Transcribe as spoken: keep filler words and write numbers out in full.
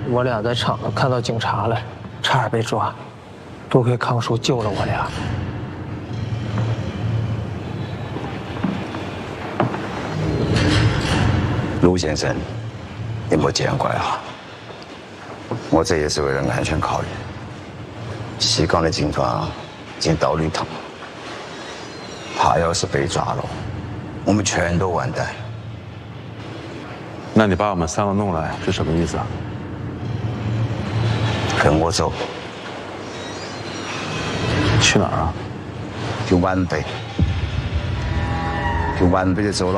我俩在厂子看到警察了，差点被抓，多亏康叔救了我俩。 卢先生，你莫见怪啊，我这也是为了安全考虑。西港的警团啊，进到绿塘，他要是被抓了，我们全都完蛋。 那你把我们三个弄来是什么意思啊？ 跟我走。 去哪儿啊？ 就皖北，就皖北的走廊。